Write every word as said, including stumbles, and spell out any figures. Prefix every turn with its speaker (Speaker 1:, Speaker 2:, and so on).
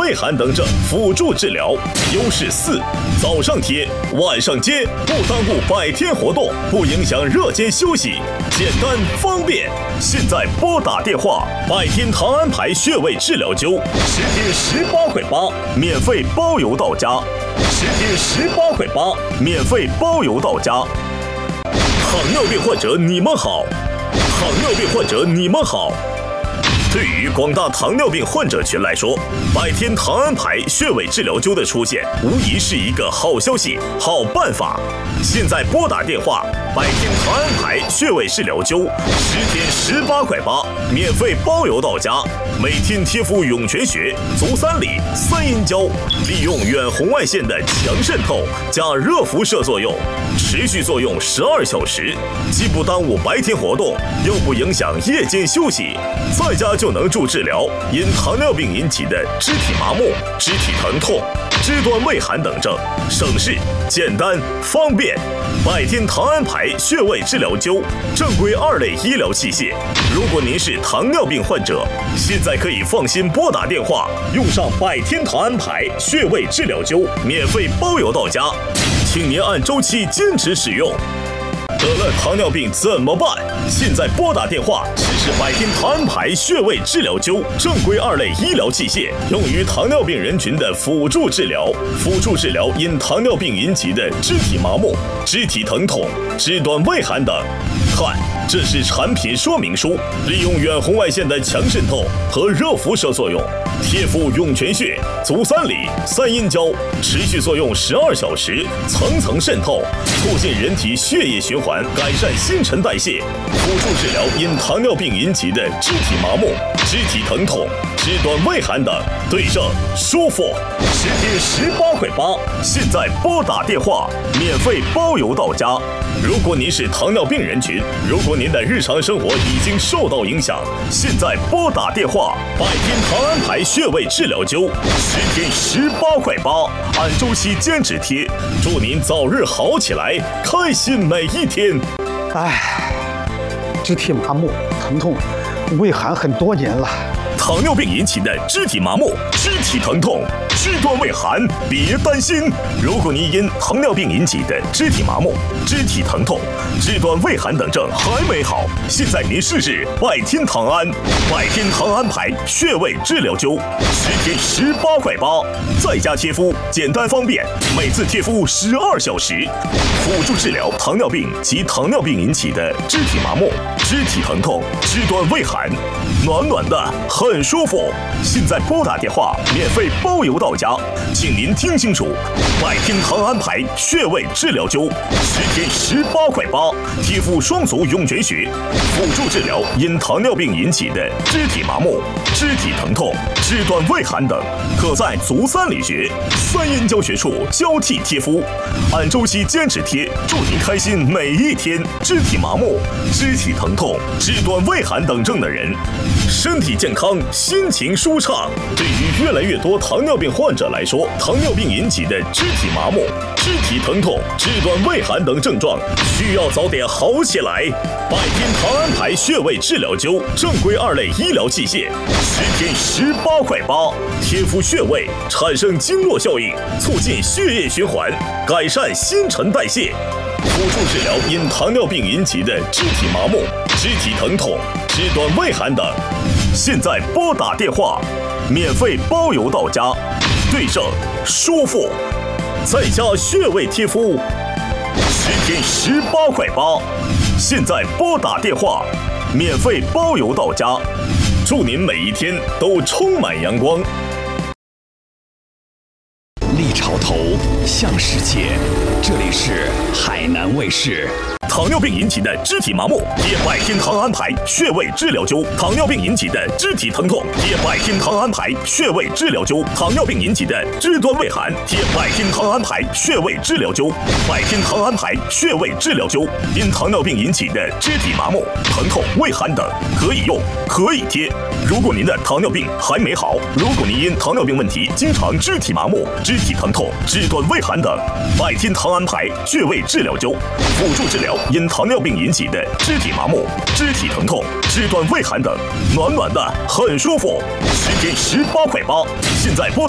Speaker 1: 胃寒等症辅助治疗。优势四：早上贴，晚上接，不耽误白天活动，不影响热间休息，简单方便。现在拨打电话，百天堂安牌穴位治疗灸，十天十八块八，免费包邮到家。十天十八块八，免费包邮到家。糖尿病患者，你们好！糖尿病患者，你们好！对于广大糖尿病患者群来说，百天堂安牌穴位治疗灸的出现，无疑是一个好消息、好办法。现在拨打电话，百天堂安牌穴位治疗灸，十天十八块八，免费包邮到家。每天贴敷涌泉穴、足三里、三阴交，利用远红外线的强渗透加热辐射作用，持续作用十二小时，既不耽误白天活动，又不影响夜间休息，在家就能助治疗因糖尿病引起的肢体麻木、肢体疼痛、肢端畏寒等症，省事、简单、方便。百天堂安牌穴位治疗灸，正规二类医疗器械。如果您是糖尿病患者，现在可以放心拨打电话，用上百天堂安牌穴位治疗灸，免费包邮到家，请您按周期坚持使用。得了糖尿病怎么办？现在拨打电话，试试百天堂安牌穴位治疗灸，正规二类医疗器械，用于糖尿病人群的辅助治疗，辅助治疗因糖尿病引起的肢体麻木、肢体疼痛、肢端畏寒等。看，这是产品说明书，利用远红外线的强渗透和热辐射作用，贴敷涌泉穴、足三里、三阴交，持续作用十二小时，层层渗透，促进人体血液循环，改善新陈代谢，辅助治疗因糖尿病引起的肢体麻木、肢体疼痛、肢端畏寒等，对症舒服。十天十八块八，现在拨打电话，免费包邮到家。如果您是糖尿病人群，如果您的日常生活已经受到影响，现在拨打电话，百天堂安牌穴位治疗灸，十天十八块八，按周期坚持贴，祝您早日好起来，开心每一天。
Speaker 2: 唉，肢体麻木、疼痛、畏寒很多年了。
Speaker 1: 糖尿病引起的肢体麻木、肢体疼痛、肢端畏寒，别担心。如果您因糖尿病引起的肢体麻木、肢体疼痛、肢端畏寒等症还没好，现在您试试百天堂安，百天堂安牌穴位治疗灸，十天十八块八，在家贴敷，简单方便，每次贴敷十二小时，辅助治疗糖尿病及糖尿病引起的肢体麻木、肢体疼痛、肢端畏寒，暖暖的很舒服。现在拨打电话，免费包邮到家，请您听清楚，百天堂安牌穴位治疗灸，十天十八块八，贴敷双足涌泉穴，辅助治疗因糖尿病引起的肢体麻木、肢体疼痛、肢端畏寒等，可在足三里穴、三阴交穴处交替贴敷，按周期坚持贴，祝您开心每一天。肢体麻木、肢体疼痛、肢端畏寒等症的人，身体健康，心情舒畅。对于越来越多糖尿病患者来说，糖尿病引起的肢体麻木、肢体疼痛、肢端畏寒等症状，需要早点好起来。百天堂安牌穴位治疗灸，正规二类医疗器械，十天十八块八，贴敷穴位产生经络效应，促进血液循环，改善新陈代谢，辅助治疗因糖尿病引起的肢体麻木、肢体疼痛、肢端畏寒等。现在拨打电话，免费包邮到家，对症舒服，在家穴位贴敷，十天十八块八。现在拨打电话，免费包邮到家，祝您每一天都充满阳光。
Speaker 3: 立潮头，向世界，这里是海南卫视。
Speaker 1: 糖尿病引起的肢体麻木，贴百天堂安牌穴位治疗灸；糖尿病引起的肢体疼痛，贴百天堂安牌穴位治疗灸；糖尿病引起的肢端畏寒，贴百天堂安牌穴位治疗灸。百天堂安牌穴位治疗灸，因糖尿病引起的肢体麻木、疼痛、畏寒等，可以用，可以贴。如果您的糖尿病还没好，如果您因糖尿病问题经常肢体麻木、肢体疼痛、肢端畏寒等，百天堂安牌穴位治疗灸，辅助治疗因糖尿病引起的肢体麻木、肢体疼痛、肢端畏寒等，暖暖的很舒服，十天十八块八。现在拨。